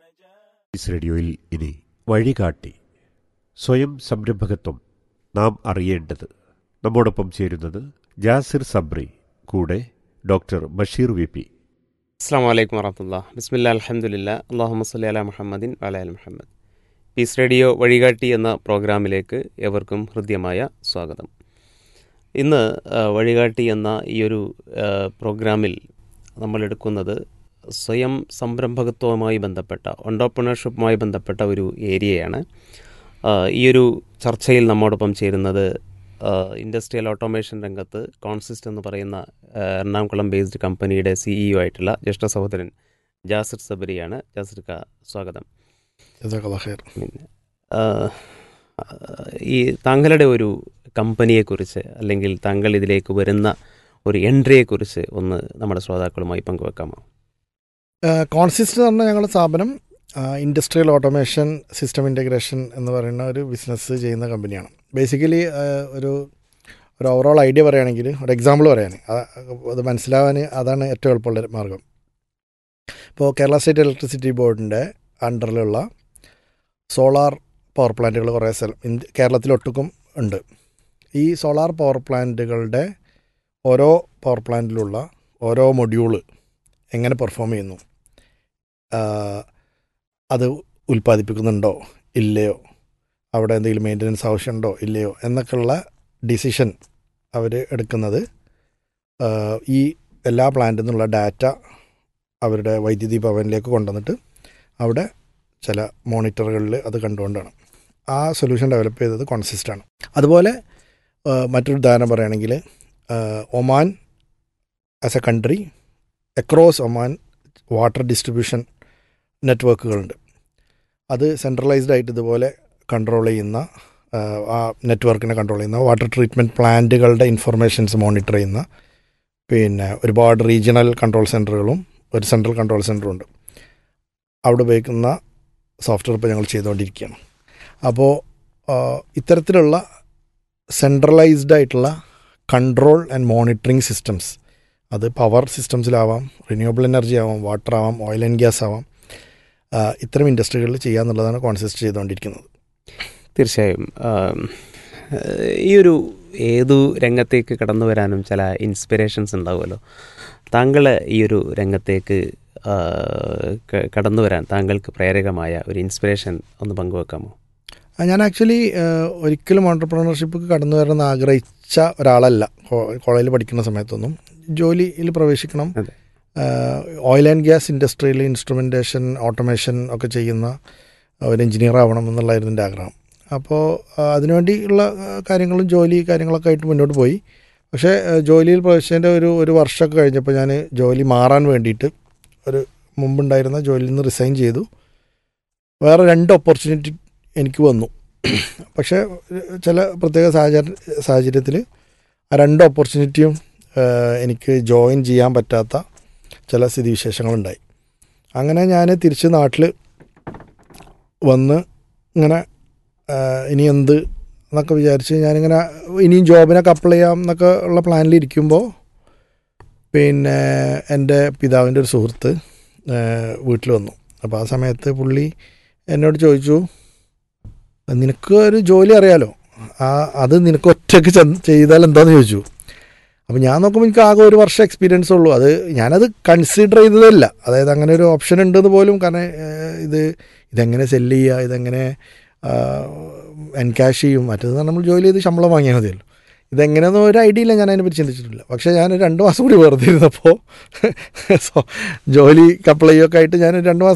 Is റേഡിയോയിൽ ഇനി വഴികാട്ടി സ്വയം സംരംഭകത്വം നാം അറിയേണ്ടത്. നമ്മോടൊപ്പം ചേരുന്നത് ജാസിർ സബ്രി, കൂടെ ഡോക്ടർ ബഷീർ വി പി. അസ്സാം വലൈക്കും വറഹ്മത്തുള്ളാഹി. ബിസ്മില്ലാ അൽഹംദുലില്ലാ അല്ലാഹുമ്മ സ്വല്ലി അലാ മുഹമ്മദിൻ വഅലാ ആലി മുഹമ്മദ്. പീസ് റേഡിയോ വഴികാട്ടി എന്ന പ്രോഗ്രാമിലേക്ക് ഏവർക്കും ഹൃദ്യമായ സ്വാഗതം. ഇന്ന് വഴികാട്ടി എന്ന ഈ ഒരു പ്രോഗ്രാമിൽ നമ്മൾ എടുക്കുന്നത് സ്വയം സംരംഭകത്വവുമായി ബന്ധപ്പെട്ട ഓൺട്രപ്രണർഷിപ്പുമായി ബന്ധപ്പെട്ട ഒരു ഏരിയയാണ്. ഈ ഒരു ചർച്ചയിൽ നമ്മോടൊപ്പം ചേരുന്നത് ഇൻഡസ്ട്രിയൽ ഓട്ടോമേഷൻ രംഗത്ത് കോൺസിസ്റ്റ് എന്ന് പറയുന്ന എറണാകുളം ബേസ്ഡ് കമ്പനിയുടെ CEO ആയിട്ടുള്ള ജ്യേഷ്ഠ സഹോദരൻ ജാസിർ സബരിയാണ്. ജാസിർക്ക, സ്വാഗതം. പിന്നെ ഈ താങ്കളുടെ ഒരു കമ്പനിയെക്കുറിച്ച് അല്ലെങ്കിൽ താങ്കൾ ഇതിലേക്ക് വരുന്ന ഒരു എൻട്രിയെക്കുറിച്ച് ഒന്ന് നമ്മുടെ ശ്രോതാക്കളുമായി പങ്കുവെക്കാമോ? കോൺസിസ്റ്റ് എന്ന് പറഞ്ഞാൽ ഞങ്ങളുടെ സ്ഥാപനം ഇൻഡസ്ട്രിയൽ ഓട്ടോമേഷൻ സിസ്റ്റം ഇൻ്റഗ്രേഷൻ എന്ന് പറയുന്ന ഒരു ബിസിനസ് ചെയ്യുന്ന കമ്പനിയാണ്. ബേസിക്കലി ഒരു ഓവറോൾ ഐഡിയ പറയുകയാണെങ്കിൽ, ഒരു എക്സാമ്പിൾ പറയാൻ അത് മനസ്സിലാവാൻ അതാണ് ഏറ്റവും എളുപ്പമുള്ള മാർഗം. ഇപ്പോൾ കേരള സ്റ്റേറ്റ് ഇലക്ട്രിസിറ്റി ബോർഡിൻ്റെ അണ്ടറിലുള്ള സോളാർ പവർ പ്ലാന്റുകൾ കുറേ കേരളത്തിലൊട്ടുക്കും ഉണ്ട്. ഈ സോളാർ പവർ പ്ലാന്റുകളുടെ ഓരോ പവർ പ്ലാന്റിലുള്ള ഓരോ മൊഡ്യൂള് എങ്ങനെ പെർഫോം ചെയ്യുന്നു, അത് ഉൽപ്പാദിപ്പിക്കുന്നുണ്ടോ ഇല്ലയോ, അവിടെ എന്തെങ്കിലും മെയിൻ്റനൻസ് ആവശ്യമുണ്ടോ ഇല്ലയോ എന്നൊക്കെയുള്ള ഡിസിഷൻ അവർ എടുക്കുന്നത് ഈ എല്ലാ പ്ലാന്റിൽ നിന്നുള്ള ഡാറ്റ അവരുടെ വൈദ്യുതി ഭവനിലേക്ക് കൊണ്ടുവന്നിട്ട് അവിടെ ചില മോണിറ്ററുകളിൽ അത് കണ്ടുകൊണ്ടാണ്. ആ സൊല്യൂഷൻ ഡെവലപ്പ് ചെയ്തത് കോൺസിസ്റ്റാണ്. അതുപോലെ മറ്റൊരു ഉദാഹരണം പറയുകയാണെങ്കിൽ, Oman as A country across Oman water distribution നെറ്റ്വർക്കുകളുണ്ട്. അത് സെൻട്രലൈസ്ഡ് ആയിട്ട് ഇതുപോലെ കൺട്രോൾ ചെയ്യുന്ന, ആ നെറ്റ്വർക്കിനെ കൺട്രോൾ ചെയ്യുന്ന വാട്ടർ ട്രീറ്റ്മെൻറ്റ് പ്ലാന്റുകളുടെ ഇൻഫർമേഷൻസ് മോണിറ്റർ ചെയ്യുന്ന പിന്നെ ഒരുപാട് റീജിയണൽ കൺട്രോൾ സെൻറ്ററുകളും ഒരു സെൻട്രൽ കൺട്രോൾ സെൻറ്ററും ഉണ്ട്. അവിടെ ഉപയോഗിക്കുന്ന സോഫ്റ്റ്വെയർ ഇപ്പോൾ ഞങ്ങൾ ചെയ്തുകൊണ്ടിരിക്കുകയാണ്. അപ്പോൾ ഇത്തരത്തിലുള്ള സെൻട്രലൈസ്ഡ് ആയിട്ടുള്ള കൺട്രോൾ ആൻഡ് മോണിറ്ററിങ് സിസ്റ്റംസ്, അത് പവർ സിസ്റ്റംസിലാവാം, റിന്യൂവബിൾ എനർജി ആവാം, വാട്ടർ ആവാം, ഓയിൽ ആൻഡ് ഗ്യാസ് ആവാം, ഇത്തരം ഇൻഡസ്ട്രികളിൽ ചെയ്യാന്നുള്ളതാണ് കോൺസിസ്റ്റ് ചെയ്തുകൊണ്ടിരിക്കുന്നത്. തീർച്ചയായും ഈ ഒരു ഏതു രംഗത്തേക്ക് കടന്നു വരാനും ചില ഇൻസ്പിറേഷൻസ് ഉണ്ടാവുമല്ലോ. താങ്കൾ ഈ ഒരു രംഗത്തേക്ക് കടന്നു വരാൻ താങ്കൾക്ക് പ്രേരകമായ ഒരു ഇൻസ്പിറേഷൻ ഒന്ന് പങ്കുവെക്കാമോ? ഞാൻ ആക്ച്വലി ഒരിക്കലും ഓൺട്രപ്രണർഷിപ്പ് കടന്നു വരണമെന്ന് ആഗ്രഹിച്ച ഒരാളല്ല. കോളേജിൽ പഠിക്കുന്ന സമയത്തൊന്നും ജോലിയിൽ പ്രവേശിക്കണം, ഓയിൽ ആൻഡ് ഗ്യാസ് ഇൻഡസ്ട്രിയിൽ ഇൻസ്ട്രുമെൻറ്റേഷൻ ഓട്ടോമേഷൻ ഒക്കെ ചെയ്യുന്ന ഒരു എഞ്ചിനീയർ ആവണം എന്നുള്ളതായിരുന്നു എൻ്റെ ആഗ്രഹം. അപ്പോൾ അതിനുവേണ്ടിയുള്ള കാര്യങ്ങളൊക്കെ ആയിട്ട് മുന്നോട്ട് പോയി. പക്ഷേ ജോലിയിൽ പ്രവേശിച്ചതിൻ്റെ ഒരു വർഷമൊക്കെ കഴിഞ്ഞപ്പോൾ ഞാൻ ജോലി മാറാൻ വേണ്ടിയിട്ട് മുമ്പുണ്ടായിരുന്ന ജോലിയിൽ നിന്ന് റിസൈൻ ചെയ്തു. വേറെ 2 ഓപ്പർച്യൂണിറ്റി എനിക്ക് വന്നു. പക്ഷേ ചില പ്രത്യേക സാഹചര്യത്തിൽ ആ 2 ഓപ്പർച്യൂണിറ്റിയും എനിക്ക് ജോയിൻ ചെയ്യാൻ പറ്റാത്ത ചില സ്ഥിതിവിശേഷങ്ങളുണ്ടായി. അങ്ങനെ ഞാൻ തിരിച്ച് നാട്ടിൽ വന്ന് ഇങ്ങനെ ഇനി എന്ത് എന്നൊക്കെ വിചാരിച്ച് ഞാനിങ്ങനെ ഇനിയും ജോബിനൊക്കെ അപ്ലൈ ചെയ്യാം എന്നൊക്കെ ഉള്ള പ്ലാനിലിരിക്കുമ്പോൾ പിന്നെ എൻ്റെ പിതാവിൻ്റെ ഒരു സുഹൃത്ത് വീട്ടിൽ വന്നു. അപ്പോൾ ആ സമയത്ത് പുള്ളി എന്നോട് ചോദിച്ചു, നിനക്ക് ഒരു ജോലി അറിയാലോ, അത് നിനക്ക് ഒറ്റയ്ക്ക് ചെയ്താൽ എന്താണെന്ന് ചോദിച്ചു. അപ്പോൾ ഞാൻ നോക്കുമ്പോൾ എനിക്ക് ആകെ 1 വർഷം എക്സ്പീരിയൻസ് ഉള്ളൂ. ഞാനത് കൺസിഡർ ചെയ്തതല്ല, അതായത് അങ്ങനെ ഒരു ഓപ്ഷൻ ഉണ്ടെന്ന് പോലും. കാരണം ഇതെങ്ങനെ സെല്ല് ചെയ്യുക, ഇതെങ്ങനെ എൻകാഷ് ചെയ്യും, മറ്റേത് നമ്മൾ ജോലി ചെയ്ത് ശമ്പളം വാങ്ങിയാൽ മതിയല്ലോ. ഇതെങ്ങനെയൊന്നും ഒരു ഐഡിയ ഇല്ല, ഞാൻ അതിനെപ്പറ്റി ചിന്തിച്ചിട്ടില്ല. പക്ഷേ ഞാൻ 2 മാസം കൂടി വെറുതെ ഇരുന്നപ്പോൾ ജോലിക്ക് അപ്ലൈ ഒക്കെ ആയിട്ട് ഞാൻ 2 മാസം